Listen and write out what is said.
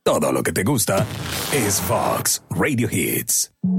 todo lo que te gusta es Fox Radio Hits.